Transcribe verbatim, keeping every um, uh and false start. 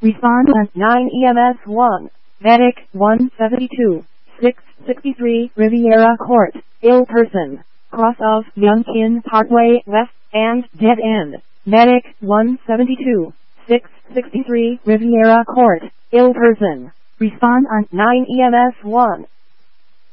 Respond on nine E M S one. Medic one seventy-two, six sixty-three Riviera Court, ill person, cross of Yunqin Parkway West, and dead end. Medic one seventy-two, six sixty-three Riviera Court, ill person. Respond on nine E M S one.